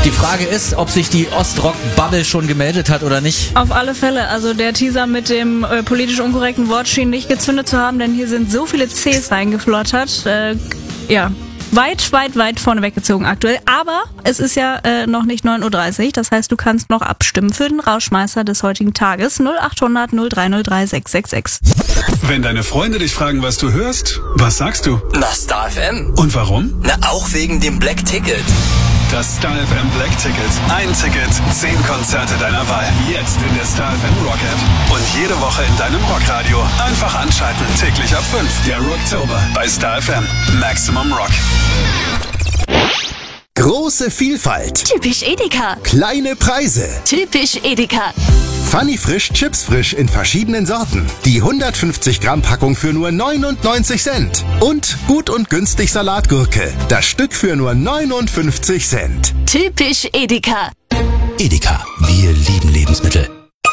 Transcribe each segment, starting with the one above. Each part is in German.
Die Frage ist, ob sich die Ostrock-Bubble schon gemeldet hat oder nicht. Auf alle Fälle. Also der Teaser mit dem politisch unkorrekten Wort schien nicht gezündet zu haben, denn hier sind so viele Cs reingeflottert. Weit vorne weggezogen aktuell. Aber es ist ja noch nicht 9.30 Uhr. Das heißt, du kannst noch abstimmen für den Rauschmeister des heutigen Tages. 0800 0303 666. Wenn deine Freunde dich fragen, was du hörst, was sagst du? Na, Star FM. Und warum? Na, auch wegen dem Black Ticket. Das Star FM Black Ticket. Ein Ticket, 10 Konzerte deiner Wahl. Jetzt in der Star FM Rock App. Und jede Woche in deinem Rockradio. Einfach anschalten. Täglich ab 5. Der Rocktober bei Star FM. Maximum Rock. Große Vielfalt. Typisch Edeka. Kleine Preise. Typisch Edeka. Funny Frisch, Chips Frisch in verschiedenen Sorten. Die 150 Gramm Packung für nur 99 Cent. Und gut und günstig Salatgurke. Das Stück für nur 59 Cent. Typisch Edeka. Edeka, wir lieben Lebensmittel.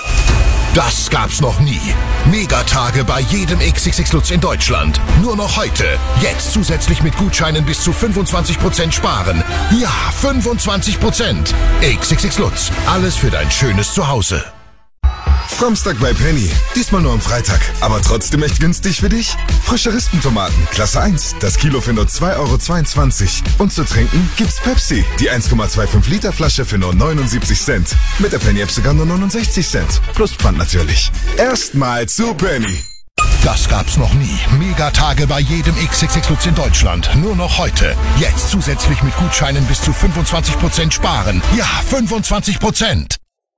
Das gab's noch nie. Megatage bei jedem XXX Lutz in Deutschland. Nur noch heute. Jetzt zusätzlich mit Gutscheinen bis zu 25% sparen. Ja, 25%. XXX Lutz. Alles für dein schönes Zuhause. Samstag bei Penny. Diesmal nur am Freitag. Aber trotzdem echt günstig für dich? Frische Rispentomaten, Klasse 1. Das Kilo für nur 2,22 €. Und zu trinken gibt's Pepsi. Die 1,25 Liter Flasche für nur 79 Cent. Mit der Penny-App sogar nur 69 Cent. Plus Pfand natürlich. Erstmal zu Penny. Das gab's noch nie. Megatage bei jedem XXX Lutz in Deutschland. Nur noch heute. Jetzt zusätzlich mit Gutscheinen bis zu 25% sparen. Ja, 25%.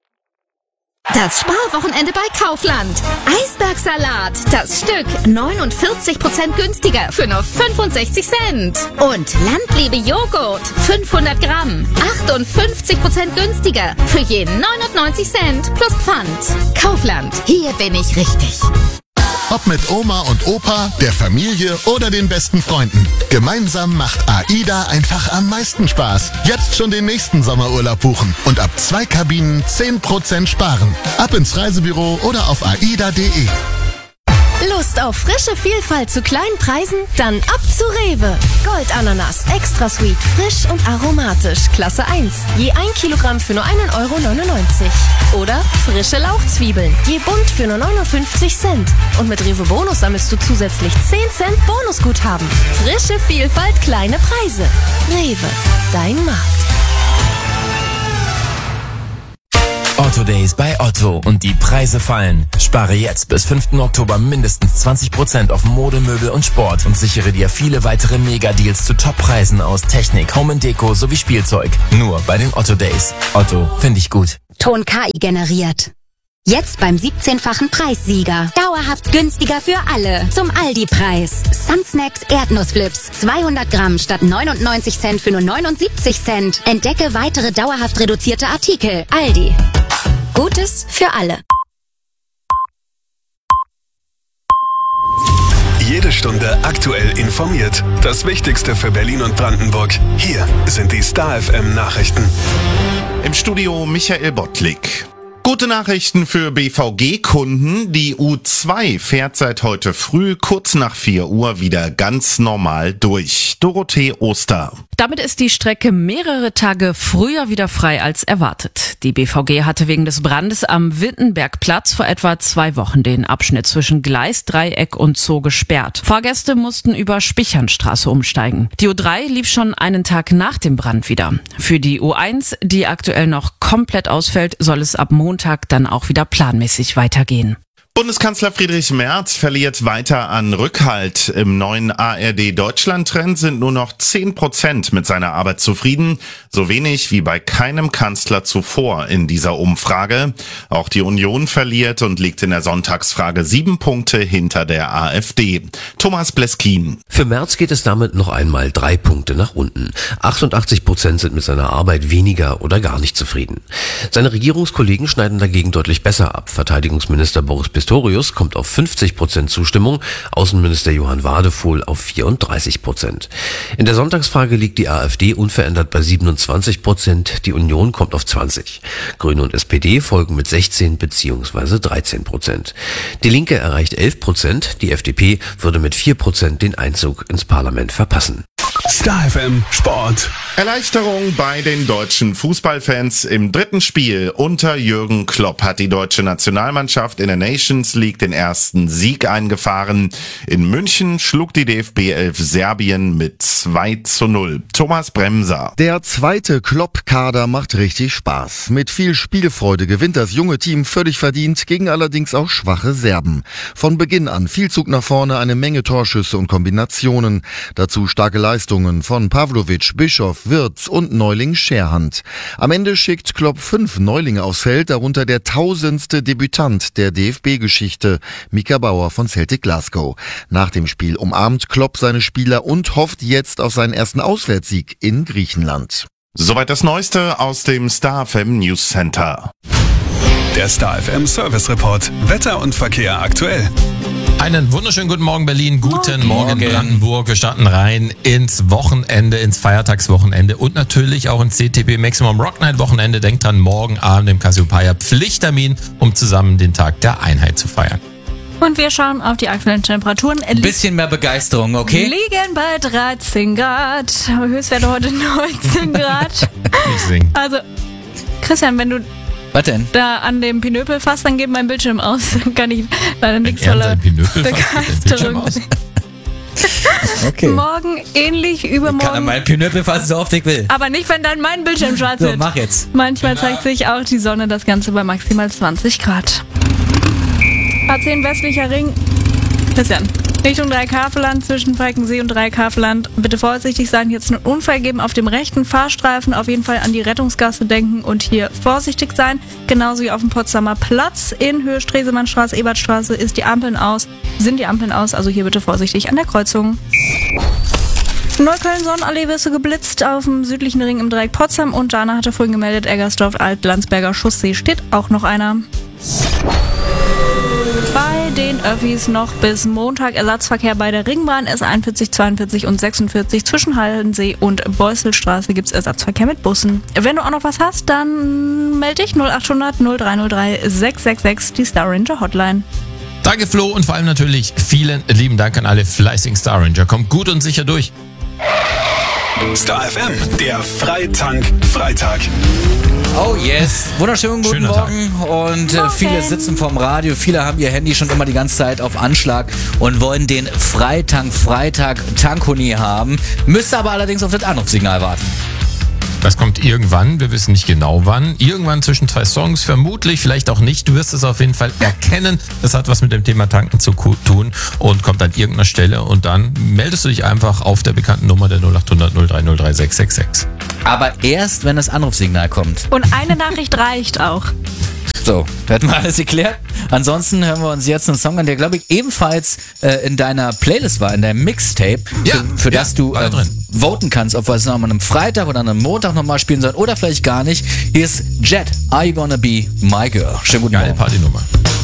Das Sparwochenende bei Kaufland. Eisbergsalat. Das Stück 49% günstiger für nur 65 Cent. Und Landliebe-Joghurt. 500 Gramm. 58% günstiger für je 99 Cent plus Pfand. Kaufland. Hier bin ich richtig. Ob mit Oma und Opa, der Familie oder den besten Freunden. Gemeinsam macht AIDA einfach am meisten Spaß. Jetzt schon den nächsten Sommerurlaub buchen und ab 2 Kabinen 10% sparen. Ab ins Reisebüro oder auf aida.de. Lust auf frische Vielfalt zu kleinen Preisen? Dann ab zu Rewe. Goldananas, extra sweet, frisch und aromatisch, Klasse 1. Je 1 Kilogramm für nur 1,99 €. Oder frische Lauchzwiebeln, je bunt für nur 59 Cent. Und mit Rewe Bonus sammelst du zusätzlich 10 Cent Bonusguthaben. Frische Vielfalt, kleine Preise. Rewe, dein Markt. Otto Days bei Otto und die Preise fallen. Spare jetzt bis 5. Oktober mindestens 20% auf Mode, Möbel und Sport und sichere dir viele weitere Mega-Deals zu Top-Preisen aus Technik, Home & Deko sowie Spielzeug. Nur bei den Otto Days. Otto, finde ich gut. Ton KI generiert. Jetzt beim 17-fachen Preissieger. Dauerhaft günstiger für alle. Zum Aldi-Preis. Sunsnacks Erdnussflips. 200 Gramm statt 99 Cent für nur 79 Cent. Entdecke weitere dauerhaft reduzierte Artikel. Aldi. Gutes für alle. Jede Stunde aktuell informiert. Das Wichtigste für Berlin und Brandenburg. Hier sind die Star FM Nachrichten. Im Studio Michael Bottlik. Gute Nachrichten für BVG-Kunden. Die U2 fährt seit heute früh kurz nach 4 Uhr wieder ganz normal durch. Dorothee Oster. Damit ist die Strecke mehrere Tage früher wieder frei als erwartet. Die BVG hatte wegen des Brandes am Wittenbergplatz vor etwa 2 Wochen den Abschnitt zwischen Gleis, Dreieck und Zoo gesperrt. Fahrgäste mussten über Spichernstraße umsteigen. Die U3 lief schon einen Tag nach dem Brand wieder. Für die U1, die aktuell noch komplett ausfällt, soll es ab Montag dann auch wieder planmäßig weitergehen. Bundeskanzler Friedrich Merz verliert weiter an Rückhalt. Im neuen ARD-Deutschland-Trend sind nur noch 10% mit seiner Arbeit zufrieden. So wenig wie bei keinem Kanzler zuvor in dieser Umfrage. Auch die Union verliert und liegt in der Sonntagsfrage 7 Punkte hinter der AfD. Thomas Bleskin. Für Merz geht es damit noch einmal 3 Punkte nach unten. 88% sind mit seiner Arbeit weniger oder gar nicht zufrieden. Seine Regierungskollegen schneiden dagegen deutlich besser ab. Verteidigungsminister Boris Pistorius kommt auf 50% Zustimmung, Außenminister Johann Wadefuhl auf 34%. In der Sonntagsfrage liegt die AfD unverändert bei 27%, die Union kommt auf 20%. Grüne und SPD folgen mit 16 bzw. 13%. Die Linke erreicht 11%, die FDP würde mit 4% den Einzug ins Parlament verpassen. Star FM Sport. Erleichterung bei den deutschen Fußballfans. Im dritten Spiel unter Jürgen Klopp hat die deutsche Nationalmannschaft in der Nations League den ersten Sieg eingefahren. In München schlug die DFB 11 Serbien mit 2:0. Thomas Bremser. Der zweite Klopp-Kader macht richtig Spaß. Mit viel Spielfreude gewinnt das junge Team völlig verdient, gegen allerdings auch schwache Serben. Von Beginn an viel Zug nach vorne, eine Menge Torschüsse und Kombinationen. Dazu starke Leistungen von Pavlovic, Bischof, Wirtz und Neuling Scherhand. Am Ende schickt Klopp 5 Neulinge aufs Feld, darunter der 1000. Debütant der DFB-Geschichte, Mika Bauer von Celtic Glasgow. Nach dem Spiel umarmt Klopp seine Spieler und hofft jetzt auf seinen ersten Auswärtssieg in Griechenland. Soweit das Neueste aus dem Star FM News Center. Der Star FM Service Report. Wetter und Verkehr aktuell. Einen wunderschönen guten Morgen Berlin, guten Morgen Brandenburg. Wir starten rein ins Wochenende, ins Feiertagswochenende und natürlich auch ins CTB Maximum Rock Night Wochenende. Denkt dran, morgen Abend im Cassiopeia Pflichttermin, um zusammen den Tag der Einheit zu feiern. Und wir schauen auf die aktuellen Temperaturen. Ein bisschen mehr Begeisterung, okay? Liegen bei 13 Grad. Höchstwerte heute 19 Grad. Nicht singen. Also, Christian, wenn du was denn? Da an dem Pinöpel fasst, dann geht mein Bildschirm aus. Dann kann ich leider nichts voller Begeisterung. Okay. Morgen ähnlich, übermorgen. Kann er mein Pinöpel fassen, so oft ich will. Aber nicht, wenn dann mein Bildschirm schwarz wird. So, mach jetzt. Manchmal zeigt sich auch die Sonne, das Ganze bei maximal 20 Grad. A10 westlicher Ring. Christian. Richtung Dreieck-Havelland, zwischen Falkensee und Dreieck-Havelland. Bitte vorsichtig sein, jetzt einen Unfall geben auf dem rechten Fahrstreifen. Auf jeden Fall an die Rettungsgasse denken und hier vorsichtig sein. Genauso wie auf dem Potsdamer Platz in Höhe Stresemannstraße, Ebertstraße sind die Ampeln aus. Also hier bitte vorsichtig an der Kreuzung. Neukölln-Sonnenallee wirst du geblitzt auf dem südlichen Ring im Dreieck Potsdam. Und Jana hatte vorhin gemeldet, Eggersdorf, Alt-Landsberger Chaussee steht auch noch einer. Bei den Öffis noch bis Montag Ersatzverkehr bei der Ringbahn S41, 42 und 46 zwischen Hallensee und Beusselstraße gibt's Ersatzverkehr mit Bussen. Wenn du auch noch was hast, dann melde dich 0800 0303 666, die Star Ranger Hotline. Danke Flo und vor allem natürlich vielen lieben Dank an alle fleißigen Star Ranger. Kommt gut und sicher durch. Star FM, der Freitank-Freitag. Oh yes, wunderschönen guten Morgen. Und viele sitzen vorm Radio, viele haben ihr Handy schon immer die ganze Zeit auf Anschlag und wollen den Freitag Tankuni haben, müsste aber allerdings auf das Anrufsignal warten. Das kommt irgendwann, wir wissen nicht genau wann. Irgendwann zwischen 2 Songs, vermutlich, vielleicht auch nicht. Du wirst es auf jeden Fall erkennen. Das hat was mit dem Thema Tanken zu tun und kommt an irgendeiner Stelle. Und dann meldest du dich einfach auf der bekannten Nummer der 0800 0303 666. Aber erst, wenn das Anrufsignal kommt. Und eine Nachricht reicht auch. So, hätten wir alles geklärt. Ansonsten hören wir uns jetzt einen Song an, der, glaube ich, ebenfalls in deiner Playlist war, in deinem Mixtape, für das du voten kannst, ob wir es noch an einem Freitag oder an einem Montag nochmal spielen sollen oder vielleicht gar nicht. Hier ist Jet, Are You Gonna Be My Girl? Schönen guten Morgen. Geile Partynummer.